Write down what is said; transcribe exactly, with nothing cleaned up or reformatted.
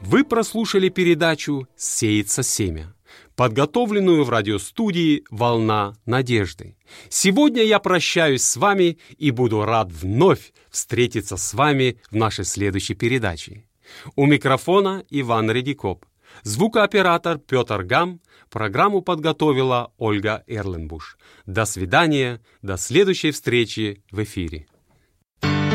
Вы прослушали передачу «Сеется семя», подготовленную в радиостудии «Волна надежды». Сегодня я прощаюсь с вами и буду рад вновь встретиться с вами в нашей следующей передаче. У микрофона Иван Редикоп, звукооператор Петр Гам, программу подготовила Ольга Эрленбуш. До свидания, до следующей встречи в эфире.